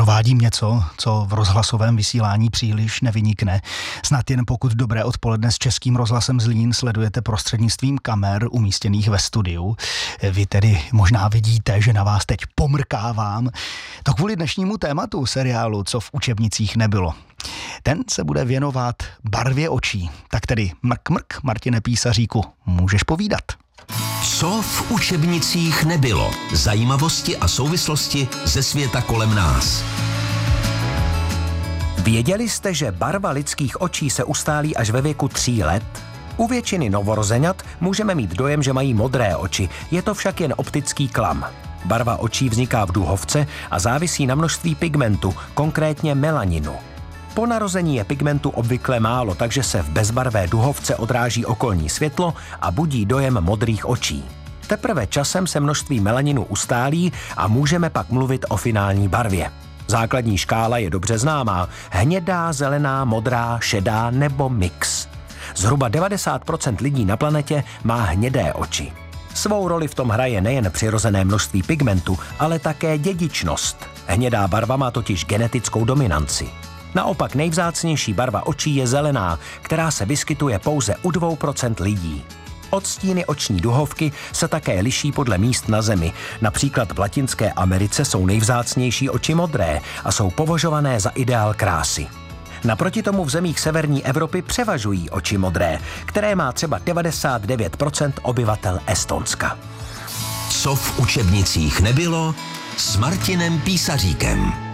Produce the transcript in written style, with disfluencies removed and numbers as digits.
Provádím něco, co v rozhlasovém vysílání příliš nevynikne. Snad jen pokud Dobré odpoledne s Českým rozhlasem Zlín sledujete prostřednictvím kamer umístěných ve studiu. Vy tedy možná vidíte, že na vás teď pomrkávám. To kvůli dnešnímu tématu seriálu Co v učebnicích nebylo. Ten se bude věnovat barvě očí. Tak tedy mrk, Martine Písaříku, můžeš povídat. Co v učebnicích nebylo? Zajímavosti a souvislosti ze světa kolem nás. Věděli jste, že barva lidských očí se ustálí až ve věku 3 let? U většiny novorozenat můžeme mít dojem, že mají modré oči. Je to však jen optický klam. Barva očí vzniká v duhovce a závisí na množství pigmentu, konkrétně melaninu. Po narození je pigmentu obvykle málo, takže se v bezbarvé duhovce odráží okolní světlo a budí dojem modrých očí. Teprve časem se množství melaninu ustálí a můžeme pak mluvit o finální barvě. Základní škála je dobře známá: hnědá, zelená, modrá, šedá nebo mix. Zhruba 90% lidí na planetě má hnědé oči. Svou roli v tom hraje nejen přirozené množství pigmentu, ale také dědičnost. Hnědá barva má totiž genetickou dominanci. Naopak nejvzácnější barva očí je zelená, která se vyskytuje pouze u 2% lidí. Odstíny oční duhovky se také liší podle míst na Zemi. Například v Latinské Americe jsou nejvzácnější oči modré a jsou považované za ideál krásy. Naproti tomu v zemích severní Evropy převažují oči modré, které má třeba 99% obyvatel Estonska. Co v učebnicích nebylo s Martinem Písaříkem.